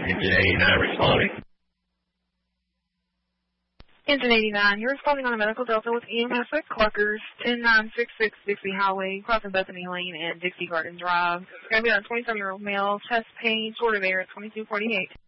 Engine 89 responding. Engine 89, you're responding on a medical delta with EMS at Cluckers, 10966 Dixie Highway, crossing Bethany Lane and Dixie Garden Drive. It's going to be on a 27-year-old male, chest pain, short of air at 2248.